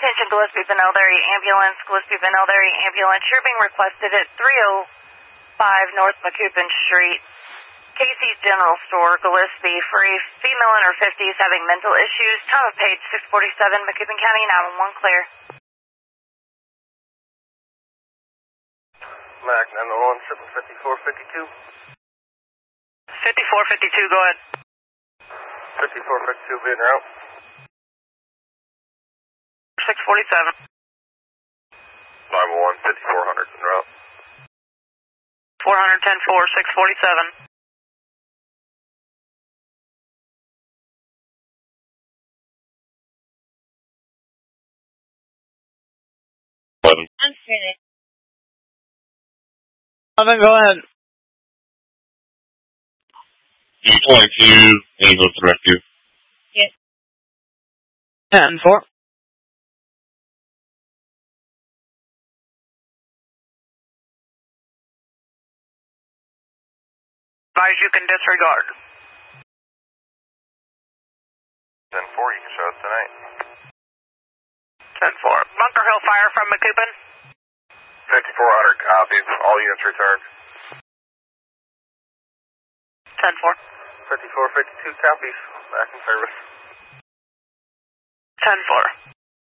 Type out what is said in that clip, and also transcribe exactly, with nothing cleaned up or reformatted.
Attention Gillespie Vanel Dairy Ambulance, Gillespie Vanel Dairy Ambulance. You're being requested at three oh five North McCoupin Street, Casey's General Store, Gillespie, for a female in her fifties having mental issues. Time of page six forty-seven, McCoupin County, nine one one, clear. Mac nine one one, triple fifty-four fifty-two. fifty-four fifty-two, go ahead. fifty-four fifty-two being route. six forty-seven. nine one one, fifty-four hundred en route. four ten four, six forty-seven. eleven. I'm finished. Eleven, go ahead. D twenty-two, ambulance rescue. Yes. ten four. Advise you can disregard. ten four, you can show us tonight. ten four. Bunker Hill Fire from McCoupin. fifty-four hundred copies, all units returned. ten four. fifty-four fifty-two copies, back in service. ten four.